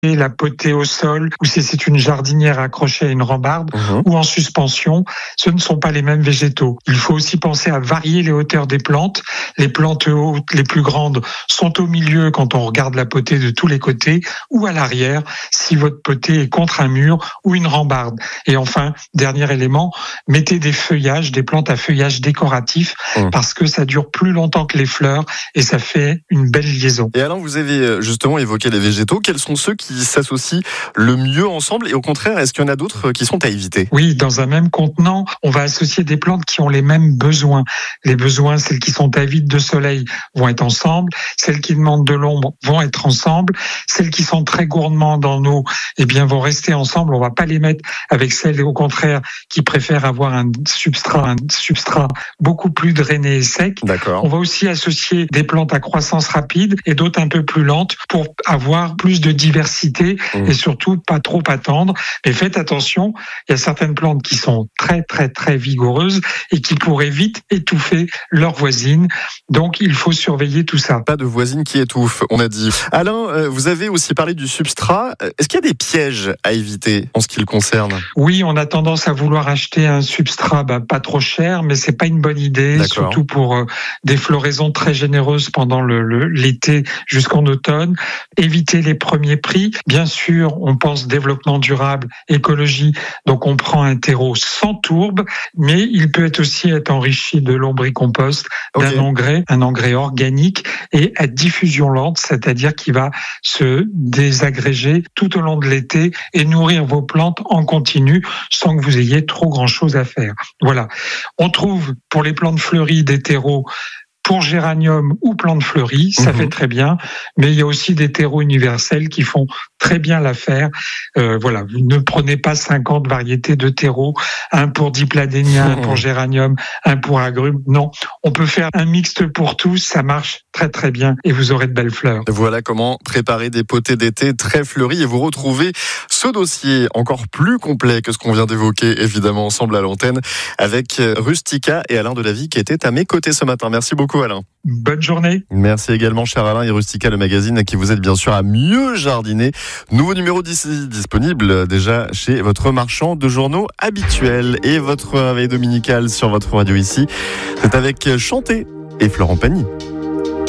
la potée au sol ou si c'est une jardinière accrochée à une rambarde ou en suspension, ce ne sont pas les mêmes végétaux. Il faut aussi penser à varier les hauteurs des plantes. Les plantes hautes, les plus grandes, sont au milieu quand on regarde la potée de tous les côtés ou à l'arrière si votre potée est contre un mur ou une rambarde. Et enfin, dernier élément, mettez des feuillages, des plantes à feuillage décoratif parce que ça dure plus longtemps que les fleurs et ça fait une belle liaison. Et Alain, vous avez justement évoqué les végétaux. Quels sont ceux qui s'associent le mieux ensemble et au contraire, est-ce qu'il y en a d'autres qui sont à éviter ? Oui, dans un même contenant, on va associer des plantes qui ont les mêmes besoins. Les besoins, celles qui sont avides de soleil vont être ensemble, celles qui demandent de l'ombre vont être ensemble, celles qui sont très gourmandes en eau, vont rester ensemble. On va pas les mettre avec celles au contraire qui préfèrent avoir un substrat beaucoup plus drainé et sec. D'accord. On va aussi associer des plantes à croissance rapide et d'autres un peu plus lentes pour avoir plus de diversité et surtout pas trop attendre. Mais faites attention, il y a certaines plantes qui sont très très très vigoureuses et qui pourraient vite étouffer leurs voisines. Donc il faut surveiller tout ça. Pas de voisine qui étouffe, on a dit. Alain, vous avez aussi parlé du substrat. Est-ce qu'il y a des pièges à éviter en ce qui le concerne ? Oui, on a tendance à vouloir acheter un substrat pas trop cher, mais c'est pas une bonne idée, surtout pour des floraisons très généreuses pendant l'été jusqu'en automne. Évitez les premiers prix. Bien sûr, on pense développement durable, écologie, donc on prend un terreau sans tourbe, mais il peut aussi être enrichi de lombricompost, un engrais organique et à diffusion lente, c'est-à-dire qui va se désagréger tout au long de l'été et nourrir vos plantes en continu sans que vous ayez trop grand-chose à faire. Voilà. On trouve pour les plantes fleuries des terreaux pour géranium ou plantes fleuries, ça fait très bien, mais il y a aussi des terreaux universels qui font très bien l'affaire. Voilà, vous ne prenez pas 50 variétés de terreaux, un pour dipladénia, un pour géranium, un pour agrumes. Non, on peut faire un mixte pour tous, ça marche très très bien et vous aurez de belles fleurs. Voilà comment préparer des potées d'été très fleuries et vous retrouvez ce dossier encore plus complet que ce qu'on vient d'évoquer évidemment ensemble à l'antenne avec Rustica et Alain Delavie qui étaient à mes côtés ce matin. Merci beaucoup Alain. Bonne journée. Merci également cher Alain et Rustica, le magazine qui vous aide bien sûr à mieux jardiner. Nouveau numéro disponible déjà chez votre marchand de journaux habituel et votre réveil dominical sur votre radio ici. C'est avec Chanter et Florent Pagny.